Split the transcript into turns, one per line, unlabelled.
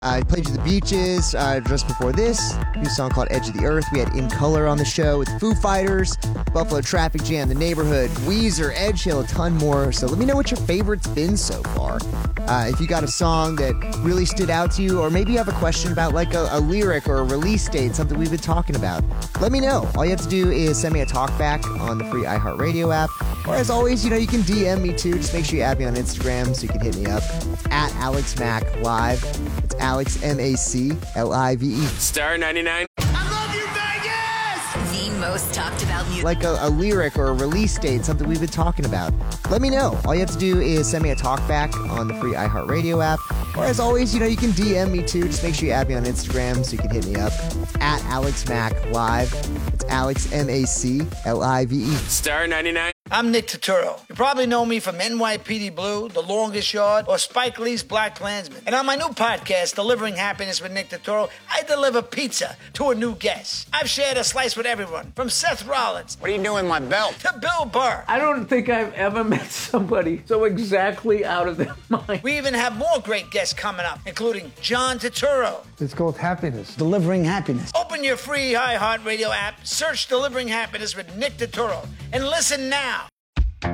I played you The Beaches just before this. New song called Edge of the Earth. We had In Color on the show with Foo Fighters, Buffalo Traffic Jam, The Neighborhood, Weezer, Edge Hill, a ton more. So let me know what your favorite's been so far. If you got a song that really stood out to you, or maybe you have a question about like a lyric or a release date, something we've been talking about, let me know. All you have to do is send me a talkback on the free iHeartRadio app. Or as always, you can DM me too. Just make sure you add me on Instagram so you can hit me up. It's at AlexMacLive. It's Alex, MacLive.
Star 99.
The most talked about music.
Like a lyric or a release date, something we've been talking about. Let me know. All you have to do is send me a talkback on the free iHeartRadio app. Or as always, you can DM me too. Just make sure you add me on Instagram so you can hit me up. It's at AlexMacLive. It's Alex, MacLive.
Star 99.
I'm Nick Turturro. You probably know me from NYPD Blue, The Longest Yard, or Spike Lee's Black Klansman. And on my new podcast, Delivering Happiness with Nick Turturro, I deliver pizza to a new guest. I've shared a slice with everyone, from Seth Rollins.
What are you doing with my belt?
To Bill Burr.
I don't think I've ever met somebody so exactly out of their mind.
We even have more great guests coming up, including John Turturro.
It's called Happiness.
Delivering Happiness.
Open your free iHeartRadio app, search Delivering Happiness with Nick Turturro, and listen now.